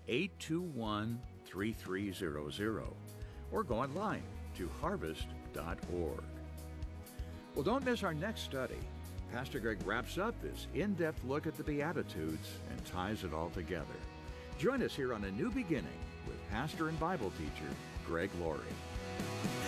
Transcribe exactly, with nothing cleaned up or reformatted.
eight two one, three three zero zero or go online to harvest dot org. Well, don't miss our next study. Pastor Greg wraps up this in-depth look at the Beatitudes and ties it all together. Join us here on A New Beginning with pastor and Bible teacher Greg Laurie.